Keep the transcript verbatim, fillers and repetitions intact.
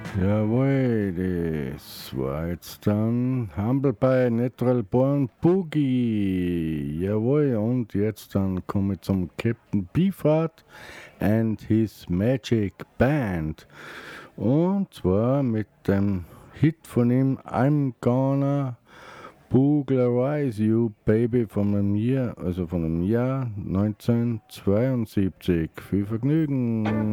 Jawohl, das war jetzt dann Humble Pie, Natural Born Boogie. Jawohl, und jetzt dann komme ich zum Captain Beefheart and his Magic Band. Und zwar mit dem Hit von ihm I'm Gonna Booglerize You Baby von einem Jahr, also von einem Jahr neunzehnhundertzweiundsiebzig. Viel Vergnügen!